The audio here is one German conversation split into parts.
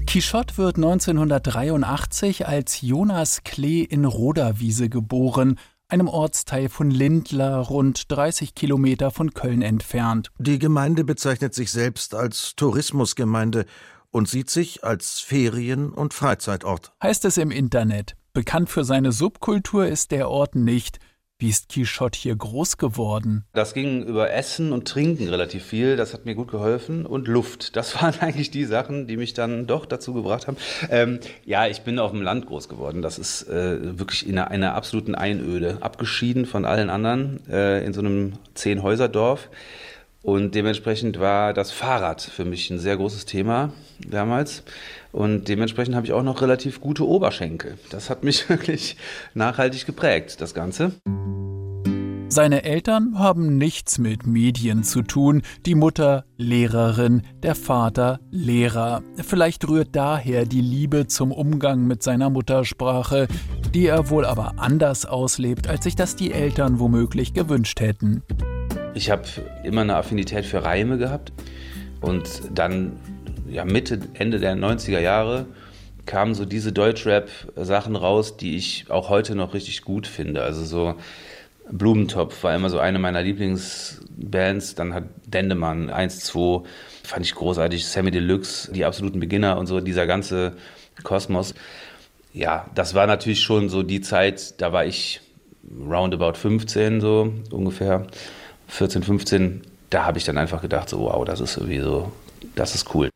Quichotte wird 1983 als Jonas Klee in Rodawiese geboren, einem Ortsteil von Lindlar, rund 30 Kilometer von Köln entfernt. Die Gemeinde bezeichnet sich selbst als Tourismusgemeinde und sieht sich als Ferien- und Freizeitort. Heißt es im Internet. Bekannt für seine Subkultur ist der Ort nicht. Wie ist Quichotte hier groß geworden? Das ging über Essen und Trinken relativ viel. Das hat mir gut geholfen. Und Luft. Das waren eigentlich die Sachen, die mich dann doch dazu gebracht haben. Ich bin auf dem Land groß geworden. Das ist wirklich in einer absoluten Einöde. Abgeschieden von allen anderen in so einem 10-Häuser-Dorf. Und dementsprechend war das Fahrrad für mich ein sehr großes Thema damals. Und dementsprechend habe ich auch noch relativ gute Oberschenkel. Das hat mich wirklich nachhaltig geprägt, das Ganze. Seine Eltern haben nichts mit Medien zu tun. Die Mutter Lehrerin, der Vater Lehrer. Vielleicht rührt daher die Liebe zum Umgang mit seiner Muttersprache, die er wohl aber anders auslebt, als sich das die Eltern womöglich gewünscht hätten. Ich habe immer eine Affinität für Reime gehabt und dann Mitte, Ende der 90er Jahre kamen so diese Deutschrap-Sachen raus, die ich auch heute noch richtig gut finde. Also so Blumentopf war immer so eine meiner Lieblingsbands. Dann hat Dendemann 1-2, fand ich großartig, Sammy Deluxe, die absoluten Beginner und so, dieser ganze Kosmos. Ja, das war natürlich schon so die Zeit, da war ich roundabout 15 so ungefähr, 14, 15. Da habe ich dann einfach gedacht, so wow, das ist irgendwie so, das ist cool.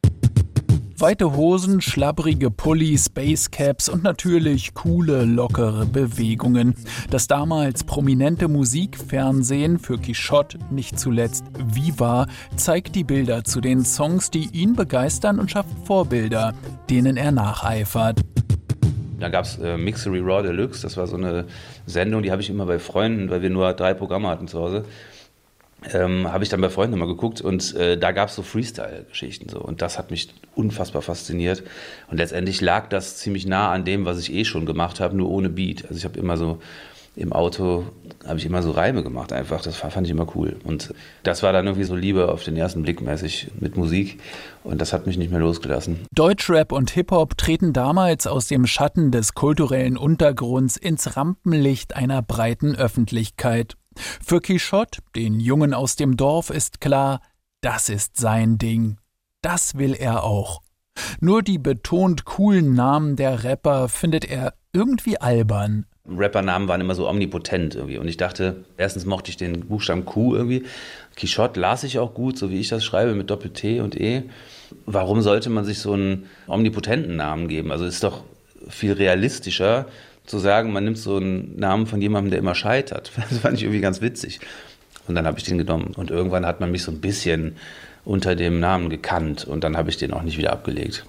Weite Hosen, schlabbrige Pullis, Basecaps und natürlich coole, lockere Bewegungen. Das damals prominente Musikfernsehen, für Quichotte nicht zuletzt Viva, zeigt die Bilder zu den Songs, die ihn begeistern und schafft Vorbilder, denen er nacheifert. Da gab es Mixery Raw Deluxe, das war so eine Sendung, die habe ich immer bei Freunden, weil wir nur 3 Programme hatten zu Hause. Habe ich dann bei Freunden immer geguckt und da gab es so Freestyle-Geschichten so und das hat mich unfassbar fasziniert und letztendlich lag das ziemlich nah an dem, was ich schon gemacht habe, nur ohne Beat. Also ich habe immer so im Auto, habe ich immer so Reime gemacht einfach, das fand ich immer cool und das war dann irgendwie so Liebe auf den ersten Blick mäßig mit Musik und das hat mich nicht mehr losgelassen. Deutschrap und Hip-Hop treten damals aus dem Schatten des kulturellen Untergrunds ins Rampenlicht einer breiten Öffentlichkeit. Für Quichotte, den Jungen aus dem Dorf, ist klar, das ist sein Ding. Das will er auch. Nur die betont coolen Namen der Rapper findet er irgendwie albern. Rappernamen waren immer so omnipotent irgendwie und ich dachte, erstens mochte ich den Buchstaben Q irgendwie. Quichotte las ich auch gut, so wie ich das schreibe, mit Doppel-T und E. Warum sollte man sich so einen omnipotenten Namen geben? Also ist doch viel realistischer, zu sagen, man nimmt so einen Namen von jemandem, der immer scheitert. Das fand ich irgendwie ganz witzig. Und dann habe ich den genommen. Und irgendwann hat man mich so ein bisschen unter dem Namen gekannt. Und dann habe ich den auch nicht wieder abgelegt.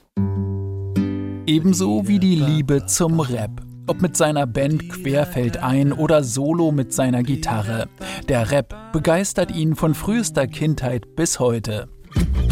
Ebenso wie die Liebe zum Rap. Ob mit seiner Band Querfeldein oder solo mit seiner Gitarre. Der Rap begeistert ihn von frühester Kindheit bis heute.